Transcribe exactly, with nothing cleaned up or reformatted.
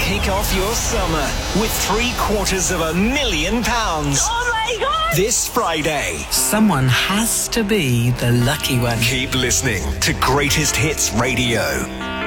kick off your summer with three quarters of a million pounds. Oh my God! This Friday. Someone has to be the lucky one. Keep listening to Greatest Hits Radio.